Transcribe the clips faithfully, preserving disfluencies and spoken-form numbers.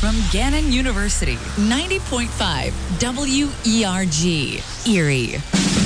from Gannon University. ninety point five W E R G, Erie.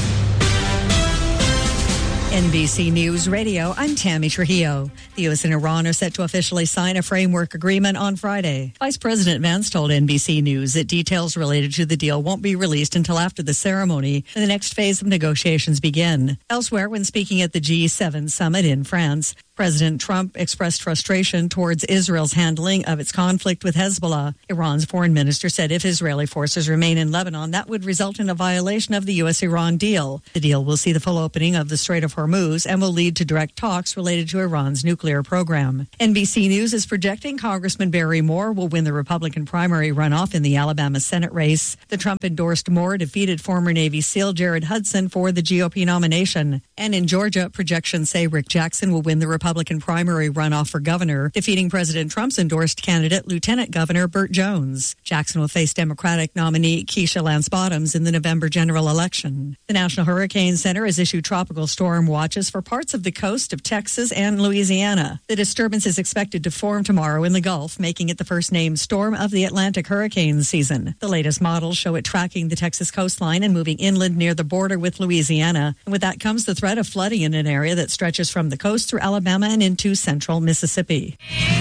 N B C News Radio, I'm Tammy Trujillo. The U S and Iran are set to officially sign a framework agreement on Friday. Vice President Vance told N B C News that details related to the deal won't be released until after the ceremony and the next phase of negotiations begin. Elsewhere, when speaking at the G seven summit in France, President Trump expressed frustration towards Israel's handling of its conflict with Hezbollah. Iran's foreign minister said if Israeli forces remain in Lebanon, that would result in a violation of the U S Iran deal. The deal will see the full opening of the Strait of Hormuz and will lead to direct talks related to Iran's nuclear program. N B C News is projecting Congressman Barry Moore will win the Republican primary runoff in the Alabama Senate race. The Trump-endorsed Moore defeated former Navy SEAL Jared Hudson for the G O P nomination. And in Georgia, projections say Rick Jackson will win the Republican Republican primary runoff for governor, defeating President Trump's endorsed candidate, Lieutenant Governor Burt Jones. Jackson will face Democratic nominee Keisha Lance Bottoms in the November general election. The National Hurricane Center has issued tropical storm watches for parts of the coast of Texas and Louisiana. The disturbance is expected to form tomorrow in the Gulf, making it the first named storm of the Atlantic hurricane season. The latest models show it tracking the Texas coastline and moving inland near the border with Louisiana. And with that comes the threat of flooding in an area that stretches from the coast through Alabama and into central Mississippi.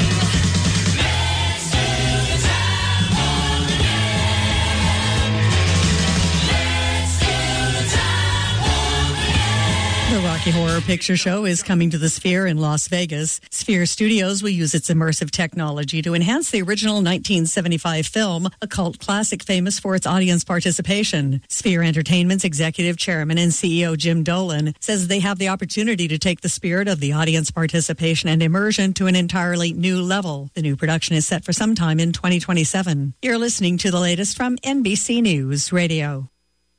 The Rocky Horror Picture Show is coming to the Sphere in Las Vegas. Sphere Studios will use its immersive technology to enhance the original nineteen seventy-five film, a cult classic famous for its audience participation. Sphere Entertainment's executive chairman and C E O Jim Dolan says they have the opportunity to take the spirit of the audience participation and immersion to an entirely new level. The new production is set for sometime in twenty twenty-seven. You're listening to the latest from N B C News Radio.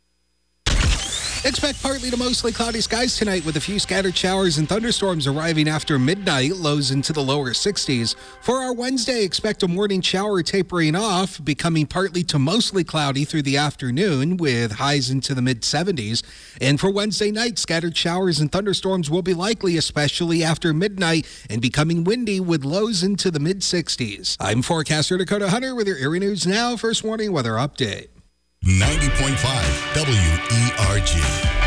Expect partly to mostly cloudy skies tonight with a few scattered showers and thunderstorms arriving after midnight, lows into the lower sixties. For our Wednesday, expect a morning shower tapering off, becoming partly to mostly cloudy through the afternoon with highs into the mid-seventies. And for Wednesday night, scattered showers and thunderstorms will be likely, especially after midnight, and becoming windy with lows into the mid-sixties. I'm forecaster Dakota Hunter with your Erie News Now First Warning Weather Update. ninety point five W E R G.